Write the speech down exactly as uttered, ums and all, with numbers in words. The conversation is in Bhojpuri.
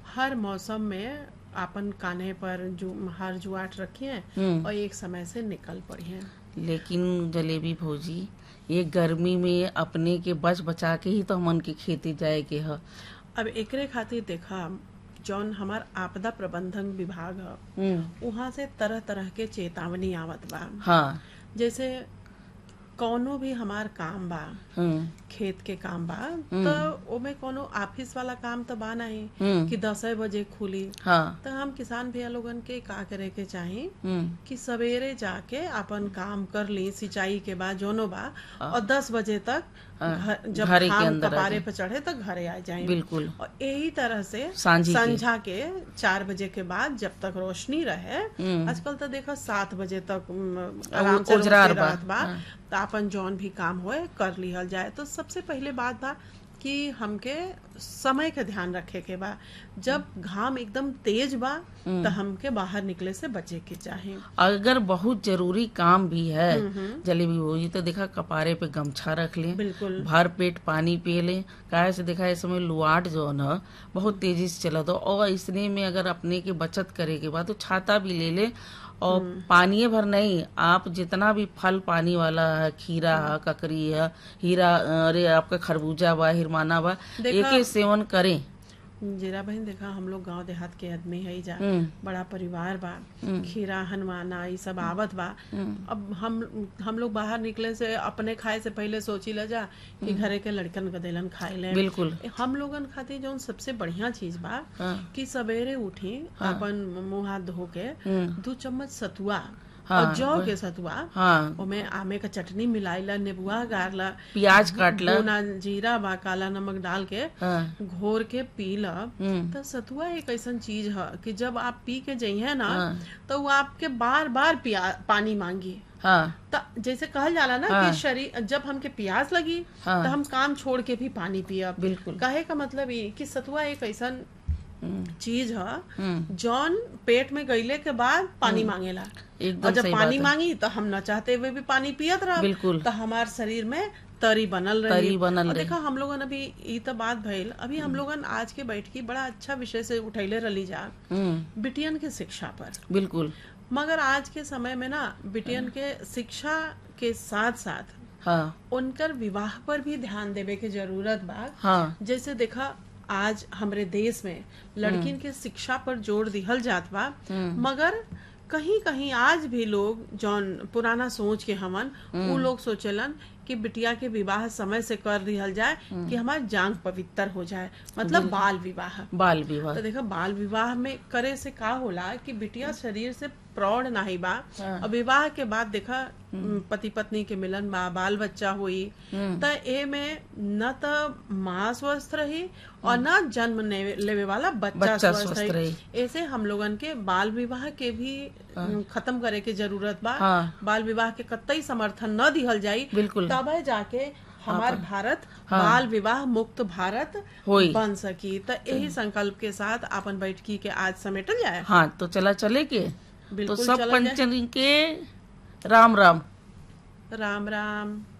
हर मौसम में आपन कान्हे पर जो हर जुआट रखिए हम्म। और एक समय से निकल पड़िए। लेकिन जलेबी भौजी, ये गर्मी में अपने के बच बचा के ही तो हमन के खेती जाए के ह। अब एकरे खातिर देखा, जौन हमार आपदा प्रबंधन विभाग ह हम्म। वहाँ से तरह तरह के चेतावनी आवत बा। हाँ। जैसे कौनो भी हमार काम बा, हम्म। खेत के काम बा, हम्म। तो ओमे कोनो ऑफिस वाला काम तो बा नहीं हम्म। कि दस बजे खुली। हाँ। तो हम किसान भैया लोगन के का करे के चाही हम्म। कि सवेरे जाके अपन काम कर ली, सिंचाई के बाद जोनो बा, और दस बजे तक हाँ, घर, जब घरे के खाम अंदर आ कपारे जाए। पे चढ़े तो घरे आ जाए। बिल्कुल। और यही तरह से सांझी के। संझा के चार बजे के बाद जब तक रोशनी रहे, हम्म। आजकल तो देखो सात बजे तक उम, आराम से उजरार रोशनी बा। रहत बा, हाँ। तो अपन जौन भी काम होए कर लिहल जाए। तो सबसे पहले बात बा कि हमके समय का ध्यान रखे के बा। जब घाम एकदम तेज बा तो हमके बाहर निकले से बचे के चाहे। अगर बहुत जरूरी काम भी है हम्म, हम्म। जलेबी भौजी, तो देखा कपारे पे गमछा रख ले, बिल्कुल। भर पेट पानी पिए ले। काहे से देखा इस समय लुआट जो न बहुत तेजी से चला, तो और इसने में अगर अपने के बचत करे के बाद तो छाता भी ले ले। और पानी भर नहीं, आप जितना भी फल पानी वाला है, खीरा है, ककड़ी है, हीरा, अरे आपका खरबूजा बा, हिरमाना बा, देखा- एक एक सेवन करें। जीरा बहन देखा, हम लोग गांव देहात के आदमी है जा, हम्म। बड़ा परिवार बा, खीरा हनुमाना ये सब आवत बा। अब हम हम लोग बाहर निकले से अपने खाए से पहले सोची ला जा कि घरे के लड़कन गदेलन खाए ले। बिल्कुल। हम लोगन खातिर जौन सबसे बढ़िया चीज बा हाँ। कि सवेरे उठी, अपन मुंह हाथ धो के हम्म। दो चम्मच सतुआ, हाँ, और जौ वह- के सतुआ, हाँ, ओमे आमे का चटनी मिलाइला, नेबुआ गारला, प्याज काटला, भुना जीरा बा, काला नमक डाल के हाँ, घोर के पी ल। हम्म, तो सतुआ एक ऐसन चीज है कि जब आप पी के जइहे ना, हाँ। तो वो आपके बार बार पिया पानी मांगी। हाँ, तो जैसे कहल जाला ना हाँ। कि शरीर जब हमके प्यास लगी, हाँ। तो हम काम छोड़ के भी पानी पियब। बिल्कुल। कहे का मतलब ये कि सतुआ एक ऐसन हम्म, चीज है हम्म, जौन पेट में गईले के बाद पानी मांगेला। एकदम और जब सही पानी बात है। मांगी तो हम न चाहते हुए भी पानी पियत रह, बिल्कुल। तो हमार शरीर में तरी बनल रही। तरी बनल और रही। देखा हम लोगन अभी ई तो बात भइल, अभी हम लोगन आज के बैठकी बड़ा अच्छा विषय से उठैले रली जा, हम्म, बिटियन के शिक्षा पर। बिल्कुल। मगर आज के समय में ना बिटियन के शिक्षा के साथ साथ हाँ, उनकर विवाह पर भी ध्यान देवे के जरूरत बा। हाँ, जैसे देखा, आज हमरे देश में लड़किन के शिक्षा पर जोर दिहल जात बा, मगर कहीं कहीं आज भी लोग जौन पुराना सोच के हमन, वो लोग सोचलन कि बिटिया के विवाह समय से कर दिहल जाए कि हमार जांग पवित्र हो जाए, मतलब बाल विवाह। बाल विवाह। तो देखा, बाल विवाह में करे से का होला कि बिटिया शरीर से प्रौढ़ नाही बा, हाँ। और विवाह के बाद देखा पति पत्नी के मिलन बा, बाल बच्चा हुई, तो ए में न तो माँ स्वस्थ रही और न जन्म ने- लेवे वाला बच्चा, बच्चा स्वस्थ स्वस्थ रही। रही। ऐसे हम लोगन के बाल विवाह के भी खत्म करे के जरूरत बा। हाँ। बाल विवाह के कतई समर्थन न दिहल जाई, बिल्कुल। तब जाके हमार भारत हाँ। बाल विवाह मुक्त भारत होई। बन सकी। तो यही संकल्प के साथ अपन बैठकी के आज समेटल जाए। हाँ, तो चला चले के, तो बिल्कुल सब चला जाए। पंचन के राम राम। राम राम।